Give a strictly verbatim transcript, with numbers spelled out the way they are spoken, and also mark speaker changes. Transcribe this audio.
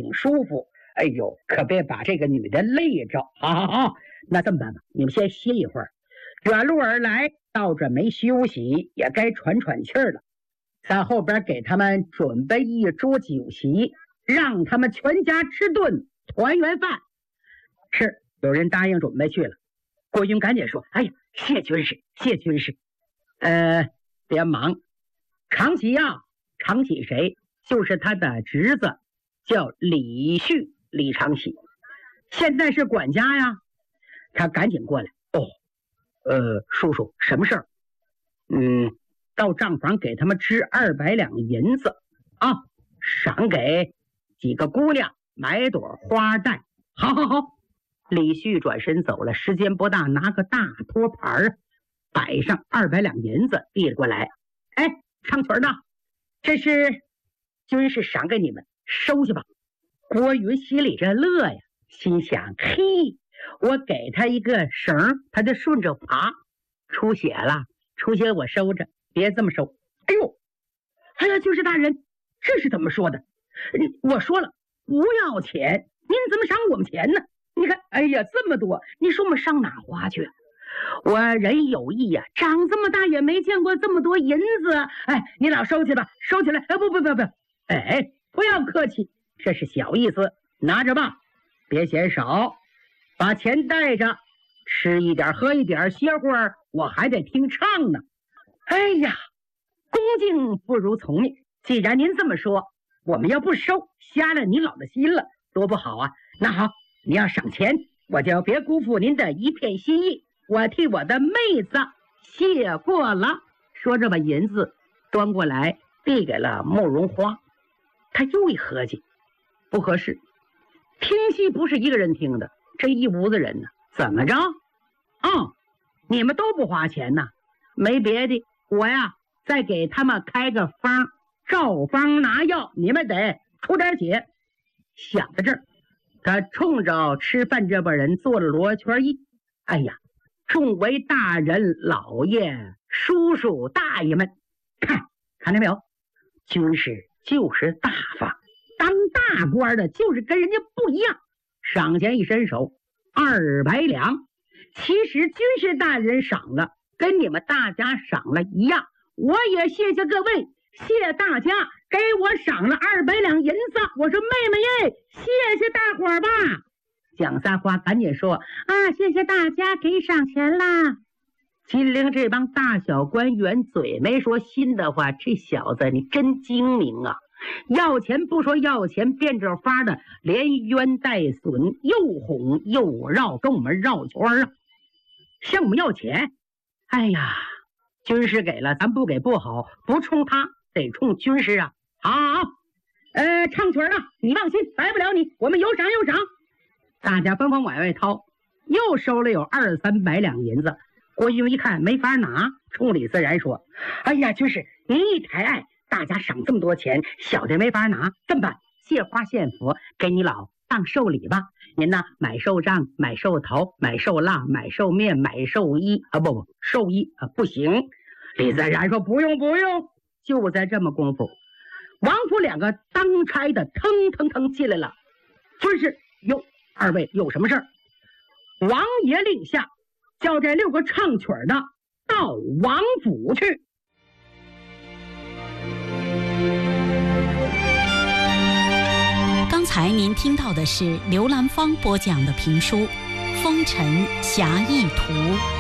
Speaker 1: 挺舒服。哎呦，可别把这个女的累着。好好好，那这么办吧，你们先歇一会儿。远路而来，到这没休息，也该喘喘气儿了。在后边给他们准备一桌酒席，让他们全家吃顿团圆饭。是，有人答应准备去了。郭云赶紧说：“哎呀，谢军师，谢军师，呃，别忙。常喜呀，常喜谁？就是他的侄子，叫李旭，李常喜，现在是管家呀。”他赶紧过来。哦，呃，叔叔，什么事儿？嗯，到账房给他们支二百两银子啊，赏给几个姑娘买朵花带。好好好。李旭转身走了，时间不大，拿个大托盘摆上二百两银子递了过来。哎，唱曲呢？这是军师赏给你们，收去吧。郭云心里这乐呀，心想：嘿，我给他一个绳，他就顺着爬，出血了，出血我收着，别这么收。哎呦，哎呀，军师大人，这是怎么说的？我说了不要钱，您怎么赏我们钱呢？你看，哎呀，这么多，你说我们上哪花去？我人有意呀、啊，长这么大也没见过这么多银子。哎，你老收起吧，收起来。哎，不不不不，哎，不要客气，这是小意思，拿着吧，别嫌少，把钱带着，吃一点，喝一点，歇会儿，我还得听唱呢。哎呀，恭敬不如从命。既然您这么说，我们要不收，瞎了你老的心了，多不好啊。那好。你要赏钱，我就别辜负您的一片心意，我替我的妹子谢过了。说着把银子端过来递给了慕容花。他又一合计，不合适，听戏不是一个人听的，这一屋子人呢，怎么着？啊、嗯，你们都不花钱呢？没别的，我呀再给他们开个方，照方拿药，你们得出点血。想到这儿，他冲着吃饭这帮人做了罗圈揖。哎呀，众位大人老爷叔叔大爷们，看看见没有？军师就是大方，当大官的就是跟人家不一样。赏钱一伸手，二百两，其实军师大人赏了，跟你们大家赏了一样。我也谢谢各位，谢大家给我赏了二百两银子。我说妹妹耶，谢谢大伙儿吧。蒋三花赶紧说啊，谢谢大家给赏钱啦。金陵这帮大小官员嘴没说心的话，这小子你真精明啊！要钱不说要钱，变着法的连冤带损，又哄又绕，跟我们绕圈啊，向我们要钱。哎呀，军师给了，咱不给不好，不冲他得冲军师啊！好，好，好，呃，唱曲呢，你放心，白不了你，我们有赏有赏。大家纷纷往外掏，又收了有二三百两银子。郭云一看没法拿，冲李自然说：“哎呀，军师您一抬爱，大家赏这么多钱，小的没法拿，这么办？借花献佛，给你老当寿礼吧。您呢，买寿杖，买寿桃，买寿蜡，买寿面，买寿衣啊，不不，寿衣啊不行。”李自然说：“不用不用。”就在这么功夫，王府两个当差的腾腾腾进来了。军师，哟，二位有什么事儿？王爷令下，叫这六个唱曲的到王府去。
Speaker 2: 刚才您听到的是刘兰芳播讲的评书《风尘侠义图》。